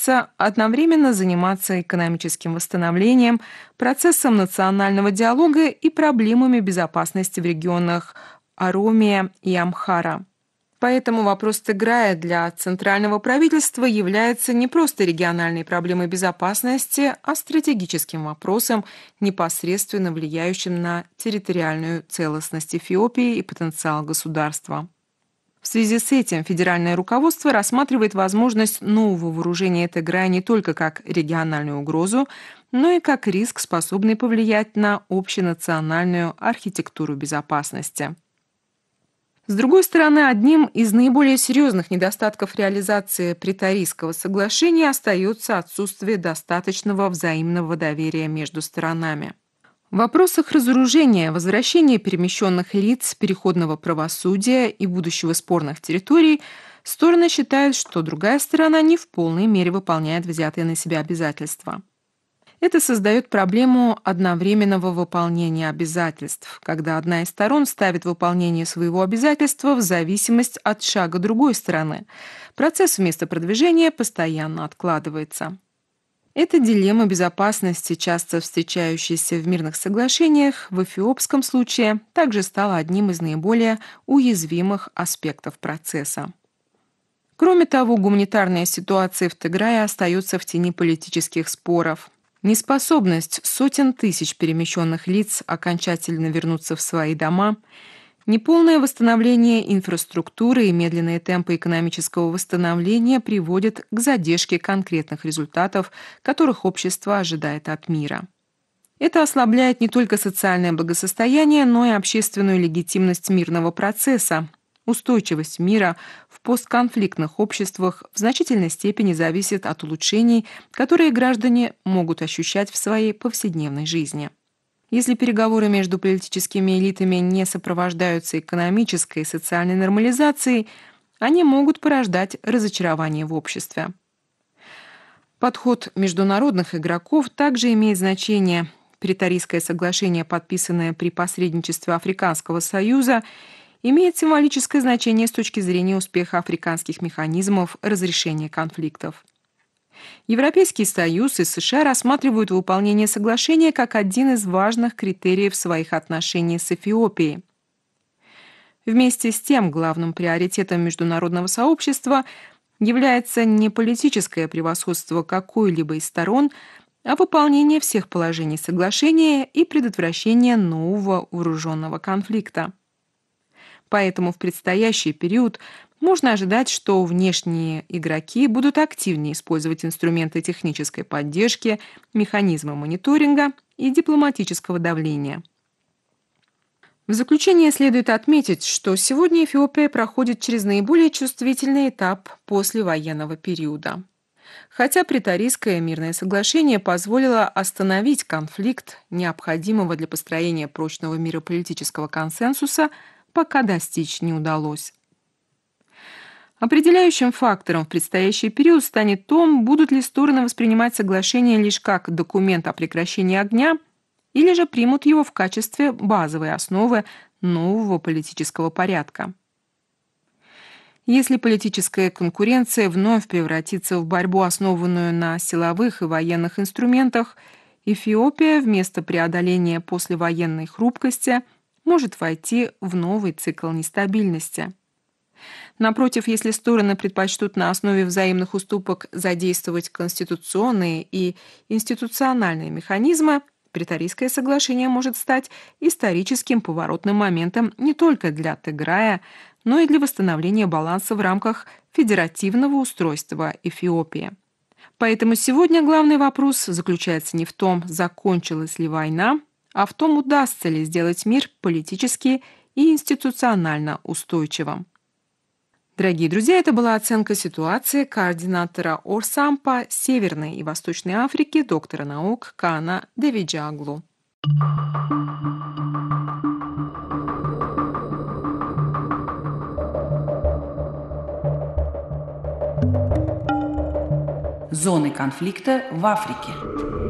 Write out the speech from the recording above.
придется одновременно заниматься экономическим восстановлением, процессом национального диалога и проблемами безопасности в регионах Оромия и Амхара. Поэтому вопрос Тиграя для центрального правительства является не просто региональной проблемой безопасности, а стратегическим вопросом, непосредственно влияющим на территориальную целостность Эфиопии и потенциал государства. В связи с этим федеральное руководство рассматривает возможность нового вооружения Тиграя не только как региональную угрозу, но и как риск, способный повлиять на общенациональную архитектуру безопасности. С другой стороны, одним из наиболее серьезных недостатков реализации Преторийского соглашения остается отсутствие достаточного взаимного доверия между сторонами. В вопросах разоружения, возвращения перемещенных лиц, переходного правосудия и будущего спорных территорий стороны считают, что другая сторона не в полной мере выполняет взятые на себя обязательства. Это создает проблему одновременного выполнения обязательств, когда одна из сторон ставит выполнение своего обязательства в зависимость от шага другой стороны. Процесс вместо продвижения постоянно откладывается. Эта дилемма безопасности, часто встречающаяся в мирных соглашениях, в эфиопском случае также стала одним из наиболее уязвимых аспектов процесса. Кроме того, гуманитарная ситуация в Тиграе остается в тени политических споров. Неспособность сотен тысяч перемещенных лиц окончательно вернуться в свои дома, неполное восстановление инфраструктуры и медленные темпы экономического восстановления приводят к задержке конкретных результатов, которых общество ожидает от мира. Это ослабляет не только социальное благосостояние, но и общественную легитимность мирного процесса. Устойчивость мира в постконфликтных обществах в значительной степени зависит от улучшений, которые граждане могут ощущать в своей повседневной жизни. Если переговоры между политическими элитами не сопровождаются экономической и социальной нормализацией, они могут порождать разочарование в обществе. Подход международных игроков также имеет значение. Преторийское соглашение, подписанное при посредничестве Африканского союза, имеет символическое значение с точки зрения успеха африканских механизмов разрешения конфликтов. Европейский Союз и США рассматривают выполнение соглашения как один из важных критериев своих отношений с Эфиопией. Вместе с тем, главным приоритетом международного сообщества является не политическое превосходство какой-либо из сторон, а выполнение всех положений соглашения и предотвращение нового вооруженного конфликта. Поэтому в предстоящий период можно ожидать, что внешние игроки будут активнее использовать инструменты технической поддержки, механизмы мониторинга и дипломатического давления. В заключение следует отметить, что сегодня Эфиопия проходит через наиболее чувствительный этап послевоенного периода. Хотя Преторийское мирное соглашение позволило остановить конфликт, необходимого для построения прочного мирополитического консенсуса, пока достичь не удалось. Определяющим фактором в предстоящий период станет то, будут ли стороны воспринимать соглашение лишь как документ о прекращении огня, или же примут его в качестве базовой основы нового политического порядка. Если политическая конкуренция вновь превратится в борьбу, основанную на силовых и военных инструментах, Эфиопия вместо преодоления послевоенной хрупкости может войти в новый цикл нестабильности. Напротив, если стороны предпочтут на основе взаимных уступок задействовать конституционные и институциональные механизмы, Преторийское соглашение может стать историческим поворотным моментом не только для Тиграя, но и для восстановления баланса в рамках федеративного устройства Эфиопии. Поэтому сегодня главный вопрос заключается не в том, закончилась ли война, а в том, удастся ли сделать мир политически и институционально устойчивым. Дорогие друзья, это была оценка ситуации координатора Орсампа Северной и Восточной Африки, доктора наук Каана Девиджиаглу. Зоны конфликта в Африке.